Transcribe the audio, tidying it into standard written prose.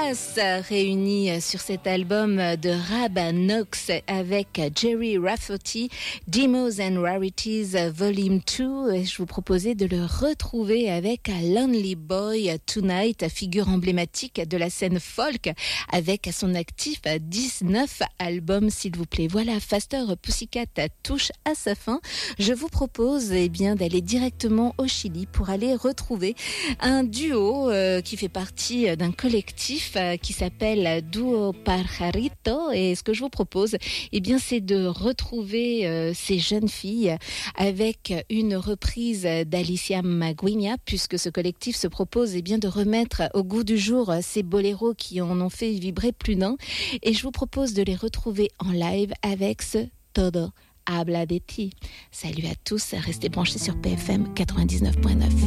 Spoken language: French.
Dallas réunis sur cet album de Rab Knox avec Jerry Rafferty, Demos and Rarities Volume 2. Et je vous proposais de le retrouver avec Lonely Boy Tonight, figure emblématique de la scène folk, avec à son actif 19 albums, s'il vous plaît. Voilà, Faster Pussycat touche à sa fin. Je vous propose d'aller directement au Chili pour aller retrouver un duo qui fait partie d'un collectif qui s'appelle Duo Pajarito. Et ce que je vous propose, c'est de retrouver ces jeunes filles avec une reprise d'Alicia Maguiña, puisque ce collectif se propose de remettre au goût du jour ces boléros qui en ont fait vibrer plus d'un. Et je vous propose de les retrouver en live avec ce Todo Habla de Ti. Salut à tous, restez branchés sur PFM 99.9.